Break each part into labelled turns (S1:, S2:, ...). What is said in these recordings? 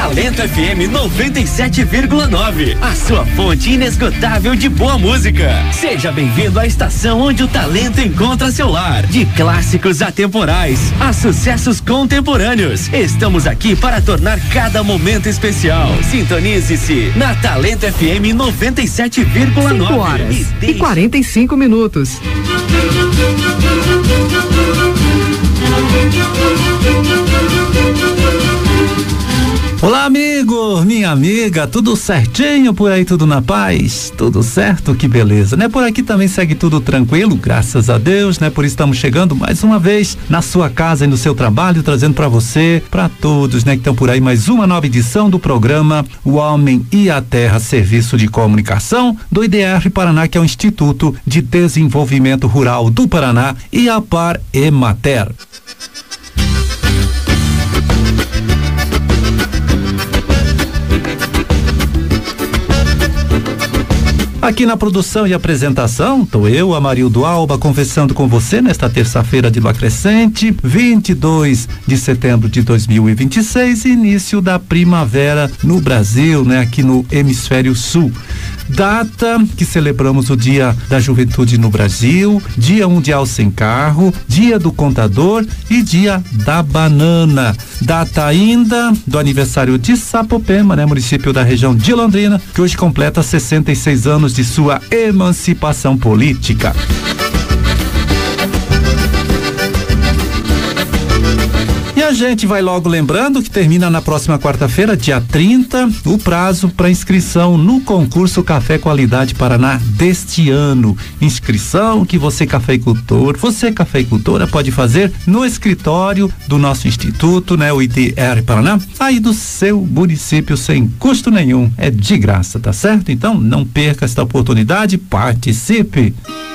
S1: Talento FM 97,9. A sua fonte inesgotável de boa música. Seja bem-vindo à estação onde o talento encontra seu lar. De clássicos atemporais a sucessos contemporâneos. Estamos aqui para tornar cada momento especial. Sintonize-se na Talento FM 97,9.
S2: 5 horas e 45 minutos.
S3: Olá, amigo, minha amiga, tudo certinho por aí, tudo na paz? Tudo certo? Que beleza, né? Por aqui também segue tudo tranquilo, graças a Deus, né? Por isso estamos chegando mais uma vez na sua casa e no seu trabalho, trazendo para você, para todos, né? Que estão por aí, mais uma nova edição do programa O Homem e a Terra, Serviço de Comunicação do IDR Paraná, que é o Instituto de Desenvolvimento Rural do Paraná, e a Par Emater. Aqui na produção e apresentação, tô eu, Amarildo Alba, conversando com você nesta terça-feira de lua crescente, 22 de setembro de 2026, início da primavera no Brasil, né? Aqui no Hemisfério Sul. Data que celebramos o Dia da Juventude no Brasil, Dia Mundial Sem Carro, Dia do Contador e Dia da Banana. Data ainda do aniversário de Sapopema, né? Município da região de Londrina, que hoje completa 66 anos de sua emancipação política. E a gente vai logo lembrando que termina na próxima quarta-feira, dia 30, o prazo para inscrição no concurso Café Qualidade Paraná deste ano. Inscrição que você cafeicultora, pode fazer no escritório do nosso instituto, né? O IDR Paraná, aí do seu município, sem custo nenhum, é de graça, tá certo? Então não perca esta oportunidade, participe!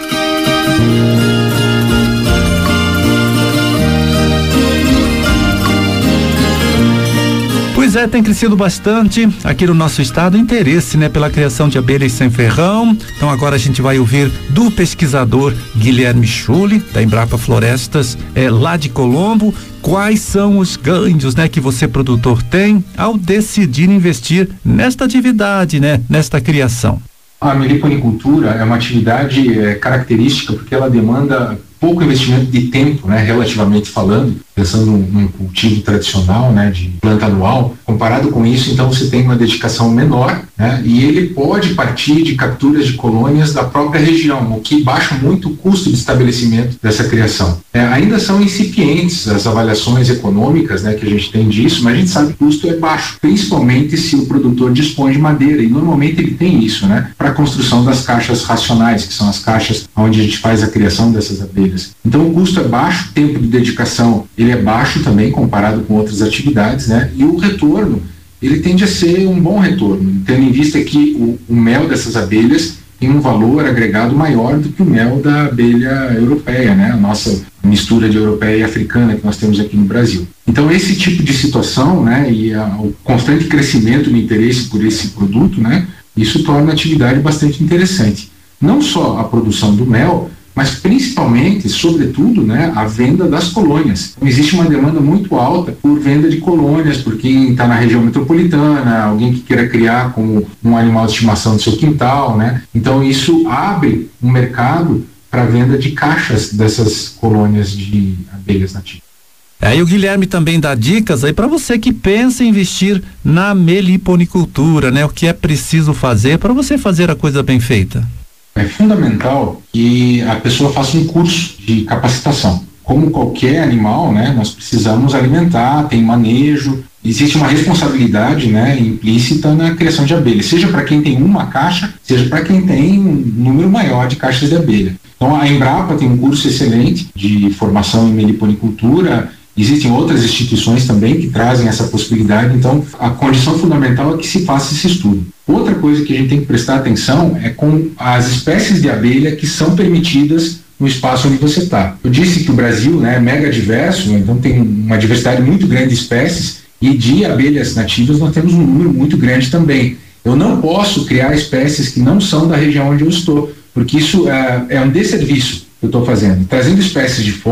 S3: Pois é, tem crescido bastante aqui no nosso estado o interesse, né, pela criação de abelhas sem ferrão. Então agora a gente vai ouvir do pesquisador Guilherme Schulli, da Embrapa Florestas, lá de Colombo, quais são os ganhos, né, que você, produtor, tem ao decidir investir nesta atividade, né, nesta criação.
S4: A meliponicultura é uma atividade característica porque ela demanda pouco investimento de tempo, né, relativamente falando, pensando num cultivo tradicional, né, de planta anual. Comparado com isso, então você tem uma dedicação menor, né, e ele pode partir de capturas de colônias da própria região, o que baixa muito o custo de estabelecimento dessa criação. Ainda são incipientes as avaliações econômicas, né, que a gente tem disso, mas a gente sabe que o custo é baixo, principalmente se o produtor dispõe de madeira, e normalmente ele tem isso, né, para a construção das caixas racionais, que são as caixas onde a gente faz a criação dessas abelhas. Então o custo é baixo, o tempo de dedicação ele é baixo também comparado com outras atividades, né? E o retorno, ele tende a ser um bom retorno, tendo em vista que o mel dessas abelhas tem um valor agregado maior do que o mel da abelha europeia, né? A nossa mistura de europeia e africana que nós temos aqui no Brasil. Então esse tipo de situação, né? E o constante crescimento no interesse por esse produto, né? Isso torna a atividade bastante interessante. Não só a produção do mel, mas principalmente, sobretudo, né, a venda das colônias. Existe uma demanda muito alta por venda de colônias, por quem está na região metropolitana, alguém que queira criar como um animal de estimação do seu quintal, né? Então isso abre um mercado para venda de caixas dessas colônias de abelhas nativas.
S3: E o Guilherme também dá dicas aí para você que pensa em investir na meliponicultura, né? O que é preciso fazer para você fazer a coisa bem feita.
S4: É fundamental que a pessoa faça um curso de capacitação. Como qualquer animal, né, nós precisamos alimentar, tem manejo, existe uma responsabilidade, né, implícita na criação de abelhas, seja para quem tem uma caixa, seja para quem tem um número maior de caixas de abelha. Então a Embrapa tem um curso excelente de formação em meliponicultura. Existem outras instituições também que trazem essa possibilidade, então a condição fundamental é que se faça esse estudo. Outra coisa que a gente tem que prestar atenção é com as espécies de abelha que são permitidas no espaço onde você está. Eu disse que o Brasil, né, é mega diverso, então tem uma diversidade muito grande de espécies, e de abelhas nativas nós temos um número muito grande também. Eu não posso criar espécies que não são da região onde eu estou, porque isso é um desserviço que eu estou fazendo. Trazendo espécies de fora,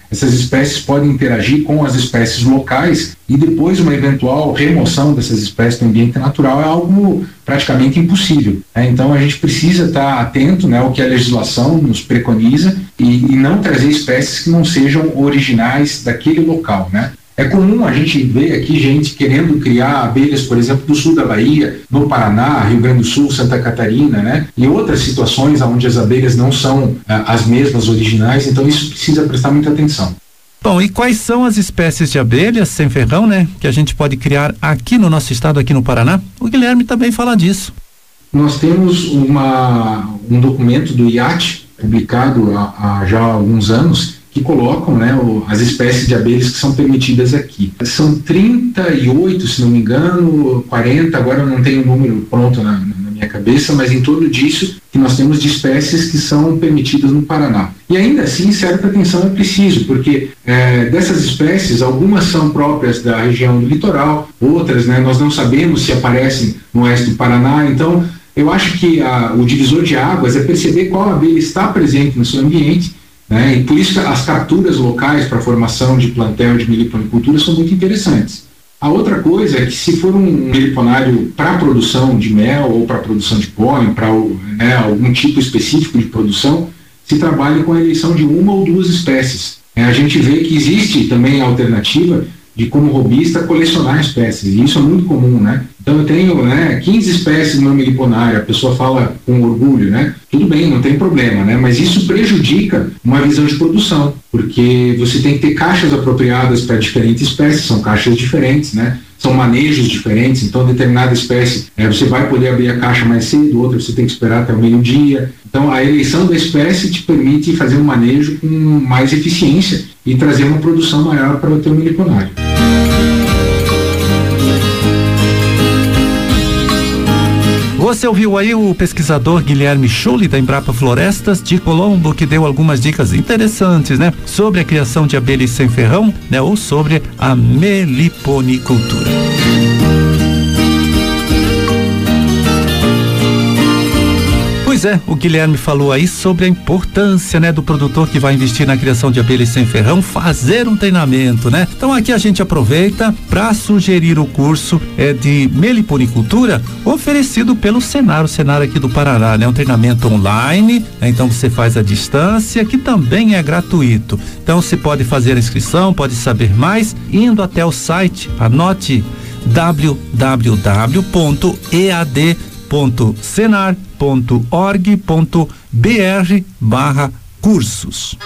S4: essas espécies podem interagir com as espécies locais e depois uma eventual remoção dessas espécies do ambiente natural é algo praticamente impossível. Então a gente precisa estar atento, né, ao que a legislação nos preconiza e não trazer espécies que não sejam originais daquele local, né? É comum a gente ver aqui gente querendo criar abelhas, por exemplo, do sul da Bahia, no Paraná, Rio Grande do Sul, Santa Catarina, né? E outras situações onde as abelhas não são as mesmas originais, então isso precisa prestar muita atenção.
S3: Bom, e quais são as espécies de abelhas sem ferrão, né, que a gente pode criar aqui no nosso estado, aqui no Paraná? O Guilherme também fala disso.
S4: Nós temos um documento do IAT, publicado há já alguns anos, que colocam, né, as espécies de abelhas que são permitidas aqui. São 38, se não me engano, 40, agora eu não tenho o número pronto na minha cabeça, mas em torno disso que nós temos de espécies que são permitidas no Paraná. E ainda assim, certa atenção é preciso, porque dessas espécies, algumas são próprias da região do litoral, outras, né, nós não sabemos se aparecem no oeste do Paraná, então eu acho que o divisor de águas é perceber qual abelha está presente no seu ambiente, né? E por isso as capturas locais para a formação de plantel de meliponicultura são muito interessantes. A outra coisa é que se for um meliponário para produção de mel ou para produção de pólen, para algum tipo específico de produção, se trabalha com a eleição de uma ou duas espécies. A gente vê que existe também a alternativa de, como hobbyista, colecionar espécies, e isso é muito comum, né? Então eu tenho 15 espécies no meu meliponário, a pessoa fala com orgulho, né? Tudo bem, não tem problema, né? Mas isso prejudica uma visão de produção, porque você tem que ter caixas apropriadas para diferentes espécies, são caixas diferentes, né? São manejos diferentes, então determinada espécie você vai poder abrir a caixa mais cedo, outra você tem que esperar até o meio-dia. Então a eleição da espécie te permite fazer um manejo com mais eficiência e trazer uma produção maior para o teu meliponário.
S3: Você ouviu aí o pesquisador Guilherme Schulli, da Embrapa Florestas de Colombo, que deu algumas dicas interessantes, né? Sobre a criação de abelhas sem ferrão, né? Ou sobre a meliponicultura. Pois é, o Guilherme falou aí sobre a importância, né, do produtor que vai investir na criação de abelhas sem ferrão fazer um treinamento, né? Então aqui a gente aproveita para sugerir o curso de meliponicultura oferecido pelo Senar, o Senar aqui do Paraná, né? Um treinamento online, né? Então você faz à distância, que também é gratuito. Então você pode fazer a inscrição, pode saber mais indo até o site, anote www.ead.senar.org.br/cursos.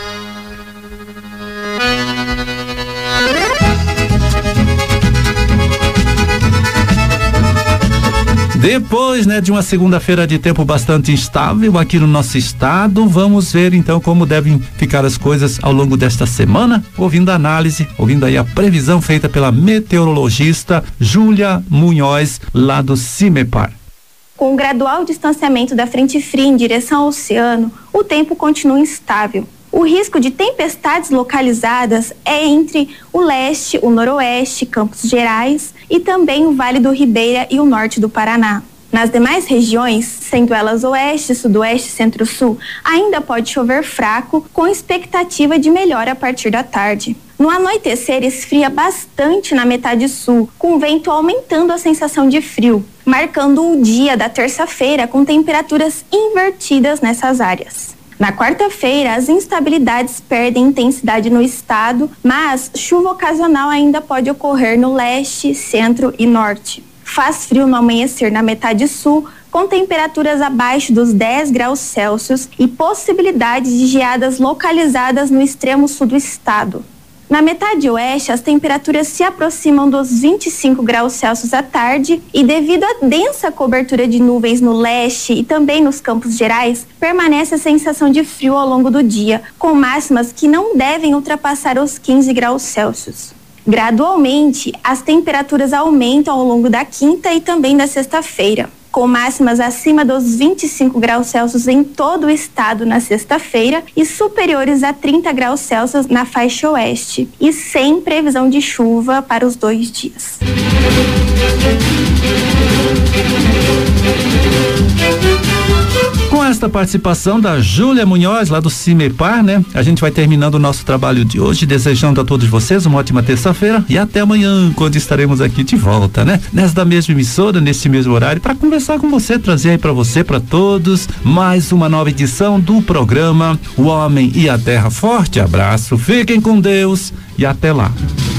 S3: Depois, né, de uma segunda-feira de tempo bastante instável aqui no nosso estado, vamos ver então como devem ficar as coisas ao longo desta semana, ouvindo a análise, ouvindo aí a previsão feita pela meteorologista Júlia Munhoz, lá do CIMEPAR.
S5: Com o gradual distanciamento da frente fria em direção ao oceano, o tempo continua instável. O risco de tempestades localizadas é entre o leste, o noroeste, Campos Gerais e também o Vale do Ribeira e o norte do Paraná. Nas demais regiões, sendo elas oeste, sudoeste e centro-sul, ainda pode chover fraco, com expectativa de melhora a partir da tarde. No anoitecer, esfria bastante na metade sul, com o vento aumentando a sensação de frio, marcando o dia da terça-feira com temperaturas invertidas nessas áreas. Na quarta-feira, as instabilidades perdem intensidade no estado, mas chuva ocasional ainda pode ocorrer no leste, centro e norte. Faz frio no amanhecer na metade sul, com temperaturas abaixo dos 10 graus Celsius e possibilidade de geadas localizadas no extremo sul do estado. Na metade oeste, as temperaturas se aproximam dos 25 graus Celsius à tarde e, devido à densa cobertura de nuvens no leste e também nos Campos Gerais, permanece a sensação de frio ao longo do dia, com máximas que não devem ultrapassar os 15 graus Celsius. Gradualmente, as temperaturas aumentam ao longo da quinta e também da sexta-feira, com máximas acima dos 25 graus Celsius em todo o estado na sexta-feira e superiores a 30 graus Celsius na faixa oeste, e sem previsão de chuva para os 2 dias.
S3: Com esta a participação da Júlia Munhoz, lá do Cimepar, né? A gente vai terminando o nosso trabalho de hoje, desejando a todos vocês uma ótima terça-feira e até amanhã, quando estaremos aqui de volta, né? Nesta mesma emissora, neste mesmo horário, para conversar com você, trazer aí para você, para todos, mais uma nova edição do programa O Homem e a Terra. Forte abraço, fiquem com Deus e até lá.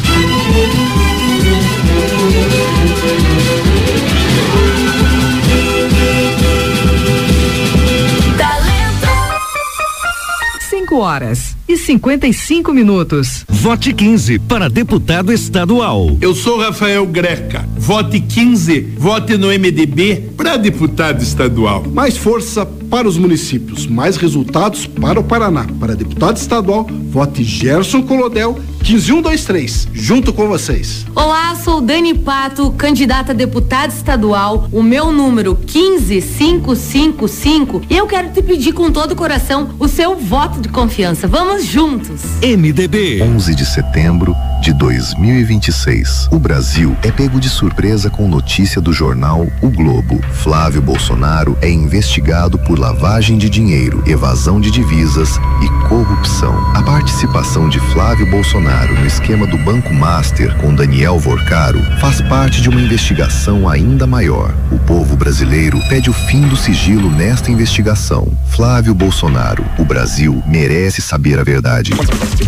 S2: 5h55.
S1: Vote 15 para deputado estadual.
S6: Eu sou Rafael Greca. Vote 15, vote no MDB para deputado estadual.
S7: Mais força para os municípios, mais resultados para o Paraná. Para deputado estadual, vote Gerson Colodel, 15123, junto com vocês.
S8: Olá, sou Dani Pato, candidata a deputada estadual, o meu número 15555, e eu quero te pedir com todo o coração o seu voto de confiança. Vamos juntos.
S1: MDB.
S9: 11 de setembro de 2026. O Brasil é pego de surpresa com notícia do jornal O Globo. Flávio Bolsonaro é investigado por lavagem de dinheiro, evasão de divisas e corrupção. A participação de Flávio Bolsonaro no esquema do Banco Master com Daniel Vorcaro faz parte de uma investigação ainda maior. O povo brasileiro pede o fim do sigilo nesta investigação. Flávio Bolsonaro, o Brasil merece saber a verdade.